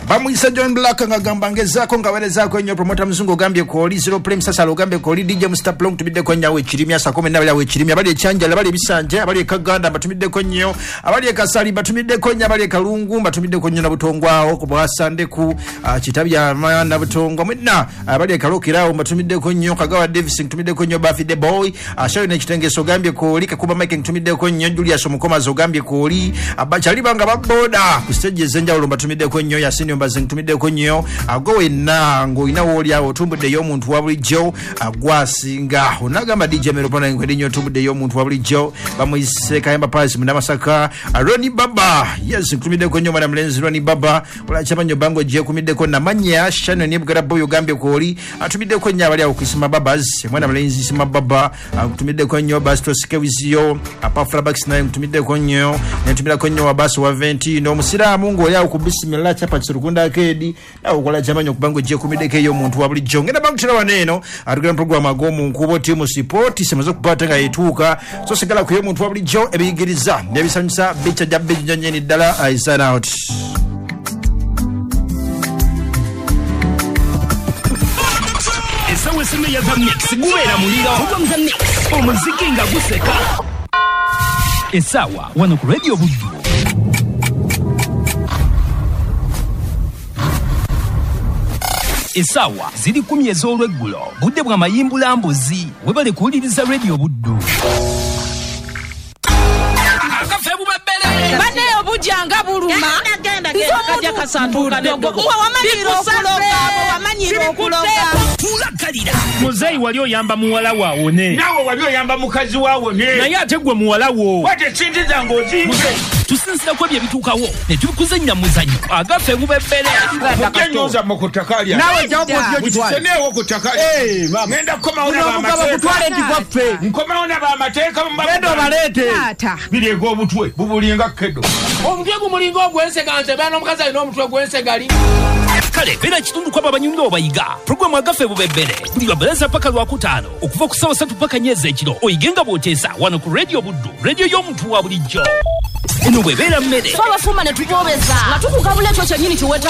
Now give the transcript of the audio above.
Bamuyisa John Black ngagamba ngezako ngawerezako nnyo promoter mzungu gambye ko oli 0 prime sasa logambye ko oli DJ Mr Plong tubidde ko nyawe chirimya sakome nabali awe chirimya bali echanja bali bisanje bali ekaganda batumidde ko nnyo abali ekasali batumidde ko nnyo abali kalungu batumidde ko nnyo na butongwaho kubwasande ku kitabya amanda butongwa mwenna abali ekalokirawo batumidde ko nnyo Kagawa Davis tumidde ko nnyo Buffy the Boy ashayo ne kitengeso gambye ko oli kakuba Mike tumidde ko nnyo Julius Omukoma zo gambye ko oli abachali banga baboda ku stage zenjawulo batumidde ko nnyo Yasinyo mbaze tumidde ko nnyo agowe nango ina woli awo tumbudde yo muntu wa bulijjo agwasinga onagamba DJ Meropona ngwedi nnyo tumbudde yo muntu wa bulijjo bamuyise Kayamba Pass Mundamasaka Roni Baba yes tumidde ko nnyo mwana mlenzi Roni Baba ola chamanyo bango je kumidde ko namanya Shannon Nebgara Boy Gambye ko oli atumidde ko nnyo abali awo kusima babas mwana mlenzi sima baba tumidde ko nnyo Bastos Kevizio Apafrabax na tumidde ko nnyo tumidde ko nnyo wabaso wa 20 no musiramu ngo yawo ku bismillah chapa Rukunda kedi na ukola chamanyo kubango je kumideke yo muntu wa bulijjo ngenda bangutira waneno atugera program agomu nkubo timu support semazo kupata nga etuka so sigala ku yo muntu wa bulijjo ebiyigiriza nebisanyisa bicha jabbe nyanyeni dala I sign out. Esawe sime ya mix guwera muliro kuba mix omuziki nga guseka esawa wano ku radio Buddu. Esawa ziri 10 ez'olweggulo budde bwa mayimbula mbuzi webale kuwuliriza radio Buddu. Akafebu bebele bane obujanga buluma kajja kasanduka nedogo wamanyiro okuloga tulakalira muzeyi wali oyamba muwala waawone nawe wali oyamba mukazi waawone naye ate gwe muwala wo wate sintiza ng'ozimbye tusinzira ku ebyo ebituukawo ne tubikuzannya muzanyo agafe mubebbere mukenyoza mu ku ttaka lya nawe jawobozyo mukiseneewo ku ttaka ngenda kukomawo n'abamateeka nkomawo n'abamateeka genda obaleete bireega obutwe bubulinga kedo omutwe gumulinga ogwenseganze bana omukazi alina omutwe gwensegali kale beera kitundu kwabo abanyumya obayiga puroguramu agafe bubebbere buli lwabaleza paka lwakutaano okuva ku ssaawa 3 paka nyeeza ekiro oyigenga bw'oteesa wano ku radio Buddu radio y'omuntu wa bulijjo eno bwebeera mmere twabafuma ne tuboobeza nga tukugabula ekyo kyennyini kiweta